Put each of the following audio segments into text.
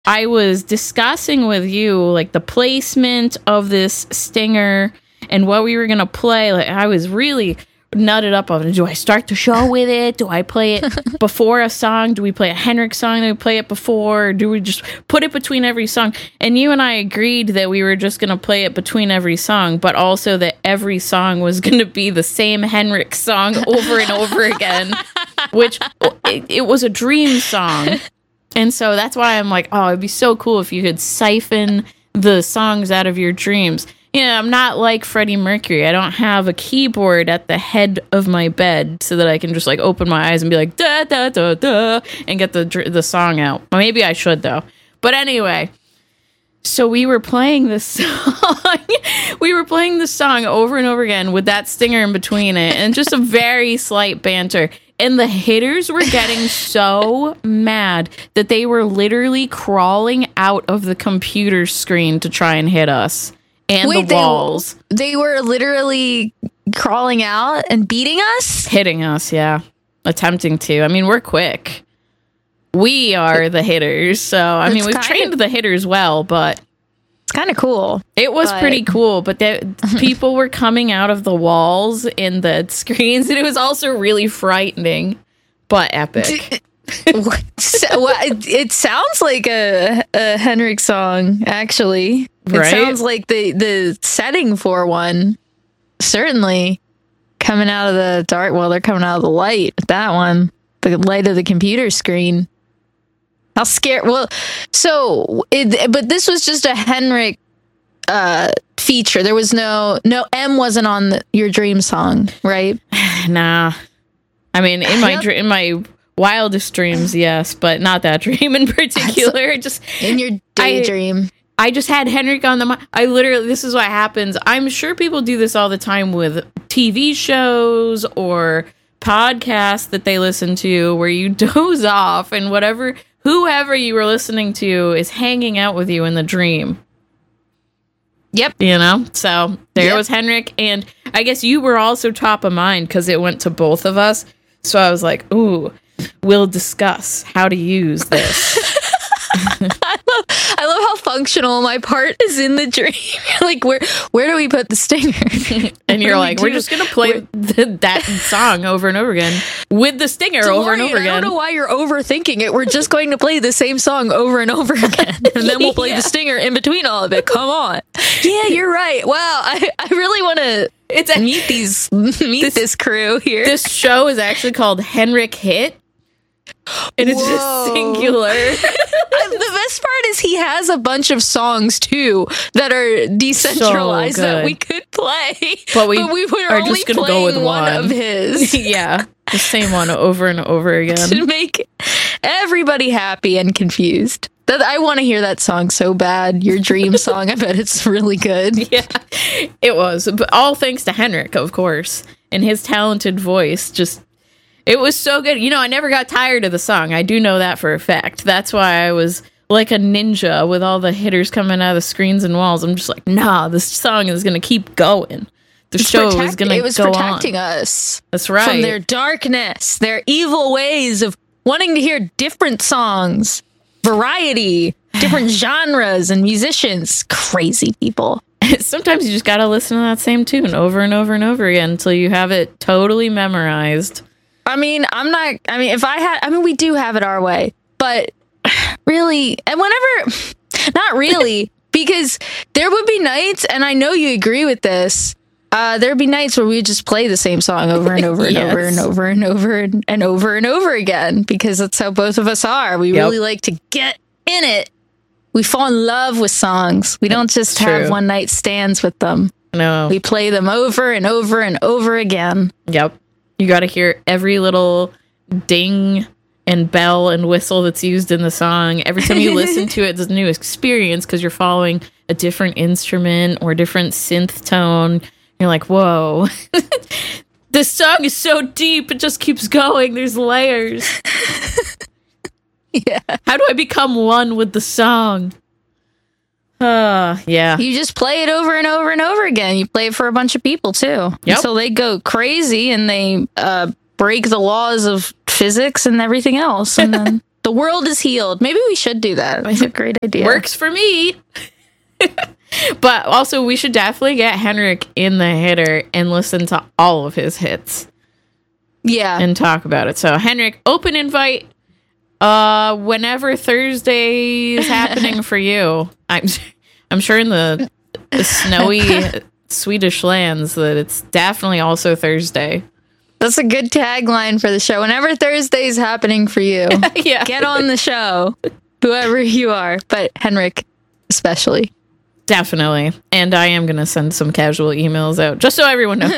I was discussing with you like the placement of this stinger and what we were gonna play. Like, I was really nutted up on it. Do I start the show with it? Do I play it before a song? Do we play a Henrik song? Do we play it before? Or do we just put it between every song? And you and I agreed that we were just gonna play it between every song, but also that every song was gonna be the same Henrik song over and over again, which it was a dream song. And so that's why I'm like, oh, it'd be so cool if you could siphon the songs out of your dreams. You know, I'm not like Freddie Mercury. I don't have a keyboard at the head of my bed so that I can just like open my eyes and be like, da, da, da, da, and get the song out. Well, maybe I should, though. But anyway, so we were playing this song. We were playing the song over and over again with that stinger in between it and just a very slight banter. And the hitters were getting so mad that they were literally crawling out of the computer screen to try and hit us and the walls. They were literally crawling out and beating us? Hitting us, yeah. Attempting to. I mean, we're quick. We are the hitters. So, I mean, we've trained the hitters well, but it's kind of cool. It was pretty cool, but people were coming out of the walls in the screens, and it was also really frightening, but epic. It sounds like a Henrik song, actually. It sounds like the setting for one. Certainly coming out of the dark. Well, they're coming out of the light. That one, the light of the computer screen. How scared? Well, but this was just a Henrik feature. There was no M wasn't on your dream song, right? Nah. I mean, in my wildest dreams, yes, but not that dream in particular. Just in your daydream. I just had Henrik on the mind. This is what happens. I'm sure people do this all the time with TV shows or podcasts that they listen to where you doze off and whoever you were listening to is hanging out with you in the dream. Yep. You know? So there was Henrik. And I guess you were also top of mind because it went to both of us. So I was like, ooh, we'll discuss how to use this. I love how functional my part is in the dream. Like, where do we put the stinger? And you're like, we're just going to play that song over and over again with the stinger over and over again. I don't know why you're overthinking it. We're just going to play the same song over and over again. And then we'll play the stinger in between all of it. Come on. Yeah, you're right. Wow. I really want to meet this crew here. This show is actually called Henrik Hit. And it's just singular. The best part is he has a bunch of songs too that are decentralized that we could play, but we were only just gonna go with one of his. Yeah, the same one over and over again to make everybody happy and confused. I want to hear that song so bad. Your dream song. I bet it's really good. Yeah, it was. But all thanks to Henrik, of course, and his talented voice. It was so good. You know, I never got tired of the song. I do know that for a fact. That's why I was like a ninja with all the hitters coming out of the screens and walls. I'm just like, nah, this song is going to keep going. The show is going to go on. It was protecting us. That's right. From their darkness, their evil ways of wanting to hear different songs, variety, different genres and musicians. Crazy people. Sometimes you just got to listen to that same tune over and over and over again until you have it totally memorized. We do have it our way, but really, and not really, because there would be nights, and I know you agree with this, there'd be nights where we would just play the same song over and over and over and over and over and over and over again, because that's how both of us are. We really like to get in it. We fall in love with songs. We don't just have one night stands with them. No. We play them over and over and over again. Yep. You got to hear every little ding and bell and whistle that's used in the song. Every time you listen to it, it's a new experience because you're following a different instrument or a different synth tone. You're like, whoa, this song is so deep. It just keeps going. There's layers. Yeah. How do I become one with the song? Yeah. You just play it over and over and over again. You play it for a bunch of people too. Yep. So they go crazy and they break the laws of physics and everything else. And then The world is healed. Maybe we should do that. That's a great idea. Works for me. But also, we should definitely get Henrik in the hitter and listen to all of his hits. Yeah. And talk about it. So, Henrik, open invite. Whenever Thursday is happening for you. I'm sure in the snowy Swedish lands that it's definitely also Thursday. That's a good tagline for the show. Whenever Thursday's happening for you, yeah. Get on the show, whoever you are, but Henrik especially. Definitely. And I am going to send some casual emails out just so everyone knows.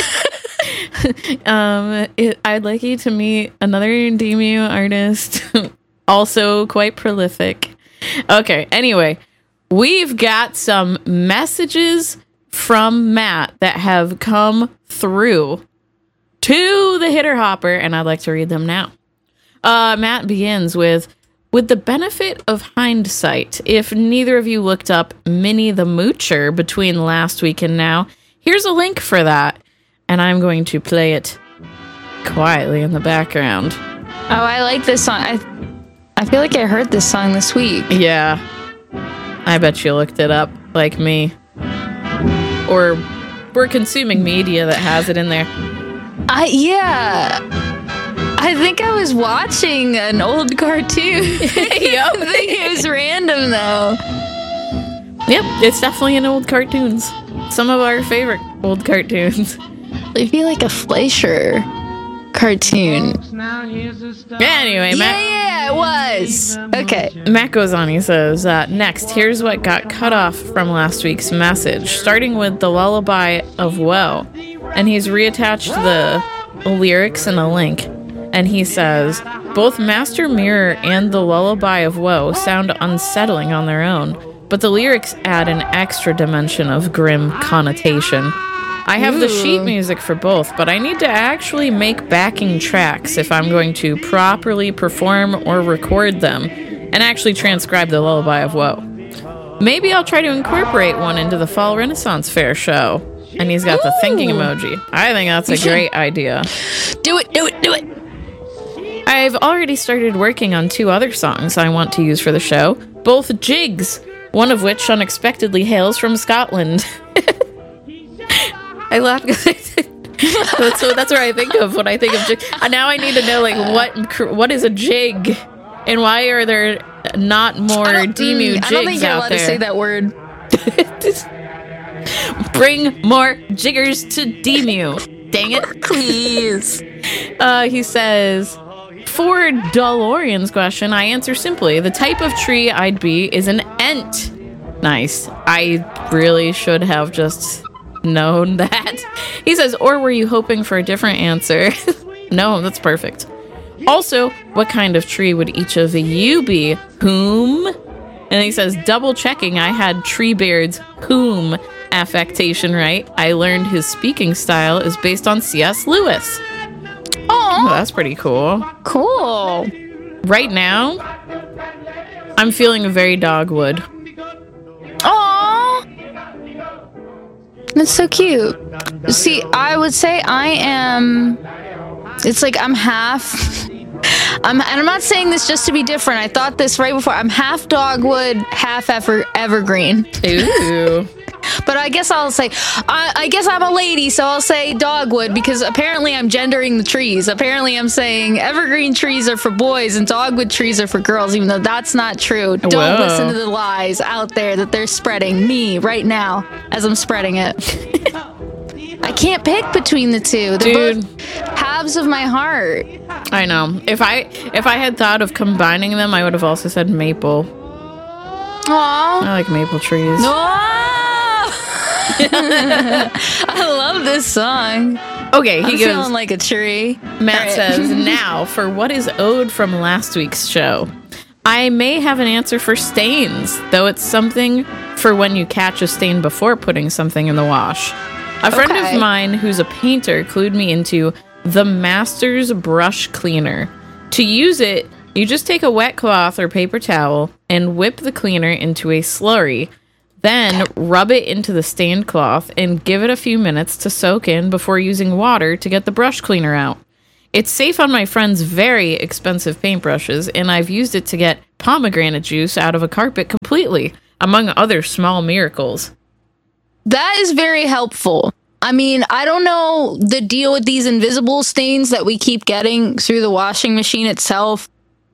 I'd like you to meet another Demu artist, also quite prolific. Okay, anyway, we've got some messages from Matt that have come through to the Hitter Hopper, and I'd like to read them now. Matt begins with the benefit of hindsight, if neither of you looked up Minnie the Moocher between last week and now, here's a link for that, and I'm going to play it quietly in the background. Oh, I like this song. I feel like I heard this song this week. Yeah. I bet you looked it up, like me. Or we're consuming media that has it in there. Yeah. I think I was watching an old cartoon. Yep. I think it was random, though. Yep, it's definitely in old cartoons. Some of our favorite old cartoons. I feel like a Fleischer cartoon. Anyway, Matt. Yeah, it was. Okay. Matt goes on, he says, next, here's what got cut off from last week's message, starting with the Lullaby of Woe. And he's reattached the lyrics and a link. And he says, both Master Mirror and the Lullaby of Woe sound unsettling on their own, but the lyrics add an extra dimension of grim connotation. I have the sheet music for both, but I need to actually make backing tracks if I'm going to properly perform or record them and actually transcribe the Lullaby of Woe. Maybe I'll try to incorporate one into the Fall Renaissance Fair show. And he's got the thinking emoji. I think that's a great idea. Do it. I've already started working on 2 other songs I want to use for the show, both jigs, one of which unexpectedly hails from Scotland. I laugh because that's what I think of when I think of jig. Now I need to know what is a jig, and why are there not more Demu jigs out there? I don't think you're allowed to say that word. Bring more jiggers to Demu. Dang it. Please. He says, for DeLorean's question, I answer simply. The type of tree I'd be is an Ent. Nice. I really should have just known that. He says, or were you hoping for a different answer? No, that's perfect. Also, what kind of tree would each of you be? Whom? And he says, double checking I had Treebeard's whom affectation right. I learned his speaking style is based on C.S. Lewis. Oh, that's pretty cool. Cool. Right now, I'm feeling very Dogwood. Aww. That's so cute. See, I would say I am... It's like I'm half... and I'm not saying this just to be different. I thought this right before. I'm half Dogwood, half evergreen. Ooh. But I guess I'll say, I guess I'm a lady, so I'll say Dogwood, because apparently I'm gendering the trees. Apparently I'm saying evergreen trees are for boys and Dogwood trees are for girls, even though that's not true. Don't listen to the lies out there that they're spreading me right now as I'm spreading it. I can't pick between the two. They're both halves of my heart. I know. If I had thought of combining them, I would have also said maple. Aww. I like maple trees. I love this song. Okay, he I'm goes, feeling like a tree. Matt says, now for what is owed from last week's show. I may have an answer for stains, though it's something for when you catch a stain before putting something in the wash. A friend of mine who's a painter clued me into the Master's Brush Cleaner. To use it, you just take a wet cloth or paper towel and whip the cleaner into a slurry. Then rub it into the stained cloth and give it a few minutes to soak in before using water to get the brush cleaner out. It's safe on my friend's very expensive paintbrushes, and I've used it to get pomegranate juice out of a carpet completely, among other small miracles. That is very helpful. I mean, I don't know the deal with these invisible stains that we keep getting through the washing machine itself.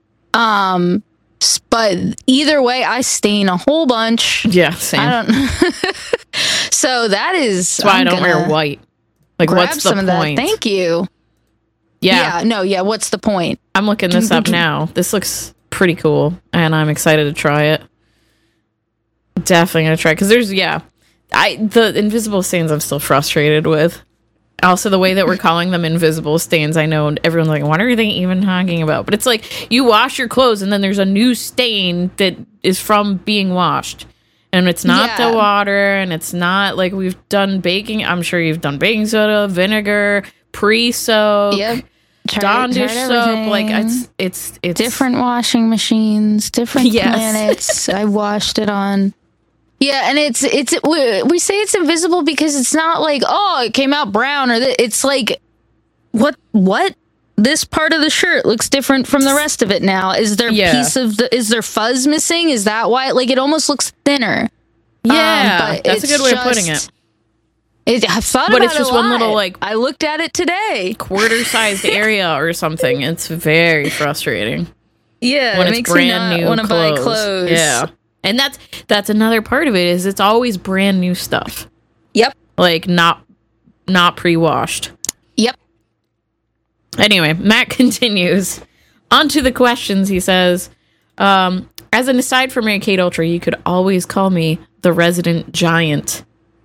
But either way, I stain a whole bunch. Yeah, same. I don't. So that's why I don't wear white. Like, what's the point? That. Thank you. Yeah. What's the point? I'm looking this up now. This looks pretty cool, and I'm excited to try it. Definitely gonna try, because there's the invisible stains I'm still frustrated with. Also, the way that we're calling them invisible stains, I know everyone's like, what are they even talking about? But it's like, you wash your clothes and then there's a new stain that is from being washed. And it's not the water, and it's not like we've done baking. I'm sure you've done baking soda, vinegar, pre-soak, Dawn dish soap. Like, it's different washing machines, different planets I washed it on. Yeah, and we say it's invisible because it's not like, oh, it came out brown, or it's like, what? This part of the shirt looks different from the rest of it now. Is there is there fuzz missing? Is that why? Like, it almost looks thinner. Yeah, but that's a good way of putting it. I've thought about it. But it's just one little, like, I looked at it today, quarter-sized area or something. It's very frustrating. Yeah, when it makes me not want to buy clothes. Yeah. And that's another part of it, is it's always brand new stuff. Yep. Like, not pre-washed. Yep. Anyway, Matt continues. On to the questions, he says, as an aside for Mary-Kate Ultra, you could always call me the resident giant.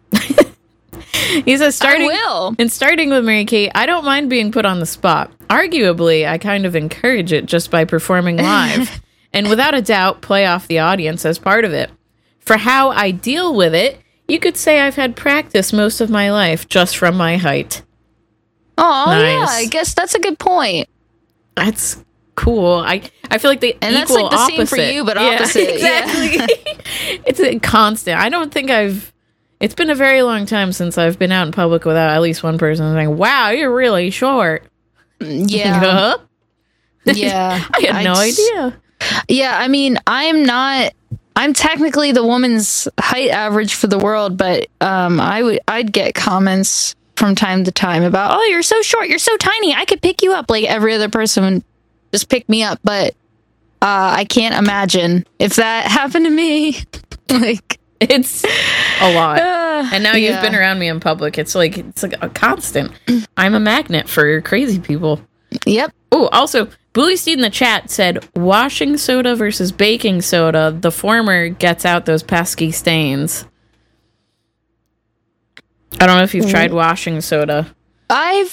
He says, starting with Mary-Kate, I don't mind being put on the spot. Arguably, I kind of encourage it just by performing live. And without a doubt, play off the audience as part of it. For how I deal with it, you could say I've had practice most of my life just from my height. Oh, nice. Yeah, I guess that's a good point. That's cool. I feel like they and equal that's like the opposite. Same for you, but opposite. Exactly. Yeah. It's a constant. I don't think it's been a very long time since I've been out in public without at least one person saying, wow, you're really short. Yeah. Yeah. I had no idea. Yeah, I mean, I'm technically the woman's height average for the world, but I'd get comments from time to time about, oh, you're so short, you're so tiny, I could pick you up. Like, every other person would just pick me up, but I can't imagine if that happened to me. Like, it's a lot. And now you've been around me in public. It's like a constant. I'm a magnet for crazy people. Yep. Oh, also, Bully Steed in the chat said, washing soda versus baking soda, the former gets out those pesky stains. I don't know if you've tried washing soda. I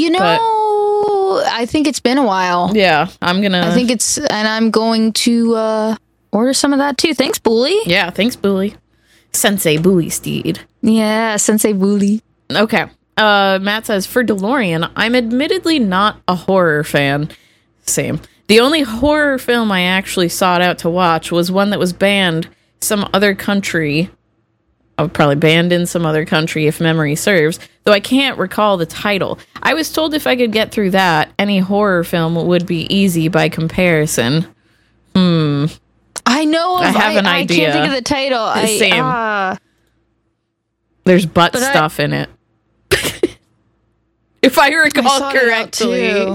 think it's been a while. Yeah, I'm going to order some of that too. Thanks, Bully. Yeah, thanks, Bully. Sensei Bully Steed. Yeah, Sensei Bully. Okay. Matt says, for DeLorean, I'm admittedly not a horror fan. Same. The only horror film I actually sought out to watch was one that was banned some other country. Probably banned in some other country, if memory serves, though I can't recall the title. I was told if I could get through that, any horror film would be easy by comparison. I know. I have an idea. I can't think of the title. Same. There's butt stuff in it. If I recall correctly.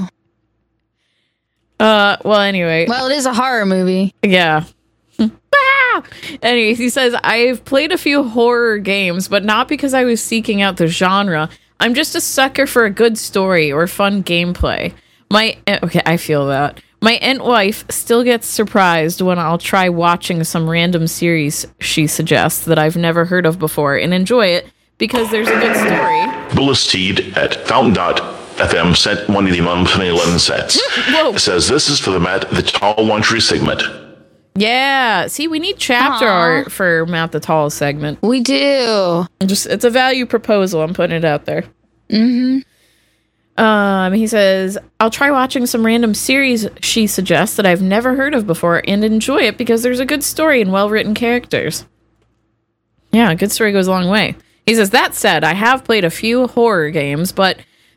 Well, anyway. Well, it is a horror movie. Yeah. Anyways, he says, I've played a few horror games, but not because I was seeking out the genre. I'm just a sucker for a good story or fun gameplay. I feel that. My aunt wife still gets surprised when I'll try watching some random series she suggests that I've never heard of before and enjoy it because there's a good story. Bully Steed at Fountain.fm sent 181 cents. It says, this is for the Matt the Tall One Tree segment. Yeah. See, we need chapter art for Matt the Tall segment. We do. It's a value proposal. I'm putting it out there. Mm-hmm. He says, I'll try watching some random series she suggests that I've never heard of before and enjoy it because there's a good story and well-written characters. Yeah, a good story goes a long way. He says, that said, I have played a few horror games, but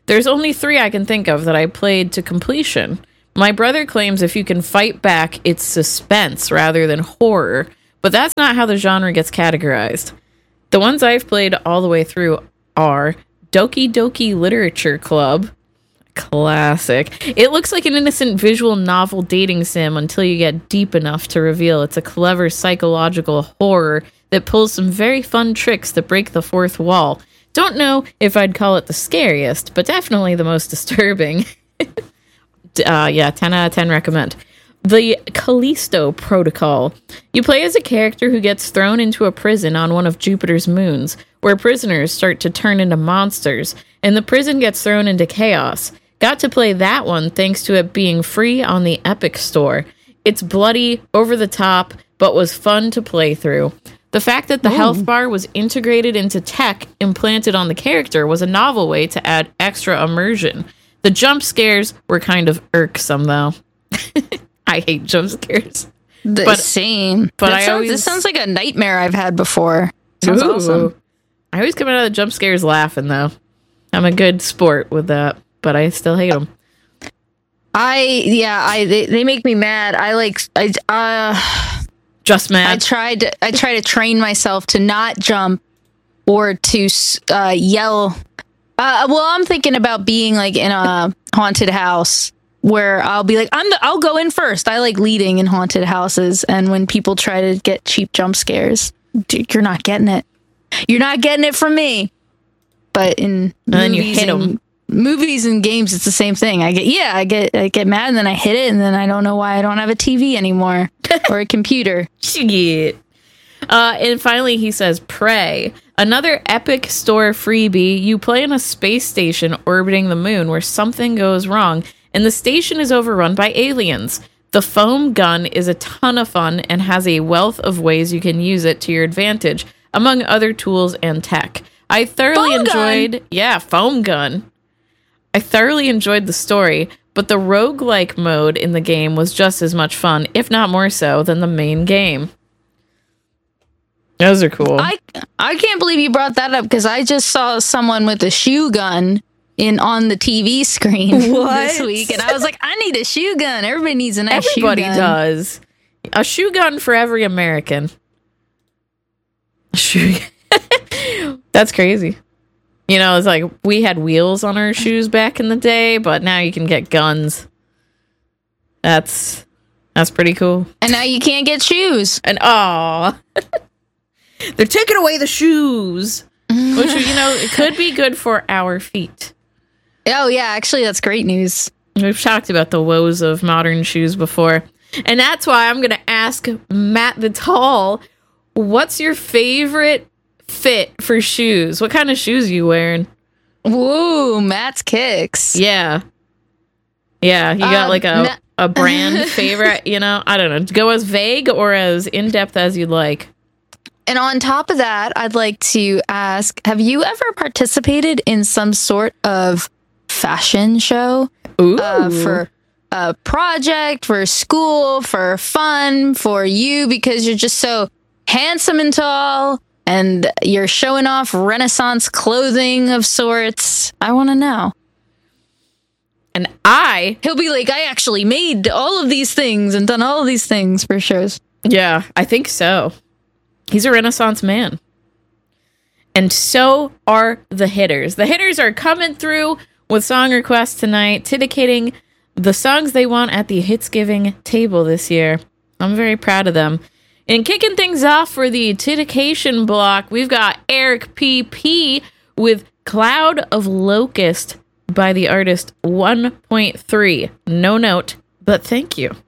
There's only 3 I can think of that I played to completion. My brother claims if you can fight back, it's suspense rather than horror, but that's not how the genre gets categorized. The ones I've played all the way through are Doki Doki Literature Club. Classic. It looks like an innocent visual novel dating sim until you get deep enough to reveal it's a clever psychological horror that pulls some very fun tricks that break the fourth wall. Don't know if I'd call it the scariest, but definitely the most disturbing. 10 out of 10 recommend. The Callisto Protocol. You play as a character who gets thrown into a prison on one of Jupiter's moons, where prisoners start to turn into monsters, and the prison gets thrown into chaos. Got to play that one thanks to it being free on the Epic Store. It's bloody, over the top, but was fun to play through. The fact that the health bar was integrated into tech implanted on the character was a novel way to add extra immersion. The jump scares were kind of irksome, though. I hate jump scares. Same. But this sounds like a nightmare I've had before. Sounds awesome. I always come out of the jump scares laughing, though. I'm a good sport with that, but I still hate them. They make me mad. Just mad. I try to train myself to not jump or to yell. I'm thinking about being like in a haunted house where I'll be like, I'll go in first. I like leading in haunted houses, and when people try to get cheap jump scares, dude, you're not getting it. You're not getting it from me. But in movies and games, it's the same thing. I get mad, and then I hit it, and then I don't know why I don't have a TV anymore or a computer. Shit. And finally, he says, Prey. Another Epic Store freebie. You play in a space station orbiting the moon where something goes wrong, and the station is overrun by aliens. The foam gun is a ton of fun and has a wealth of ways you can use it to your advantage, among other tools and tech. I thoroughly enjoyed... Yeah, foam gun. I thoroughly enjoyed the story, but the roguelike mode in the game was just as much fun, if not more so, than the main game. Those are cool. I can't believe you brought that up, because I just saw someone with a shoe gun on the TV screen this week, and I was like, I need a shoe gun. Everybody needs a nice shoe gun. Everybody does. A shoe gun for every American. That's crazy. You know, it's like we had wheels on our shoes back in the day, but now you can get guns. That's pretty cool. And now you can't get shoes. And they're taking away the shoes, which, you know, it could be good for our feet. Oh, yeah. Actually, that's great news. We've talked about the woes of modern shoes before. And that's why I'm going to ask Matt the Tall, what's your favorite fit for shoes? What kind of shoes are you wearing? Woo, Matt's Kicks. Yeah. Yeah, you got like a brand favorite, you know? I don't know. Go as vague or as in-depth as you'd like. And on top of that, I'd like to ask, have you ever participated in some sort of fashion show? For a project, for school, for fun, for you, because you're just so handsome and tall, and you're showing off Renaissance clothing of sorts? I want to know. And he'll be like, I actually made all of these things and done all of these things for shows. Yeah, I think so. He's a Renaissance man. And so are the hitters. The hitters are coming through with song requests tonight, dedicating the songs they want at the Hitsgiving table this year. I'm very proud of them. And kicking things off for the dedication block, we've got Eric P.P. with Cloud of Locust by the artist 1.3. No note, but thank you.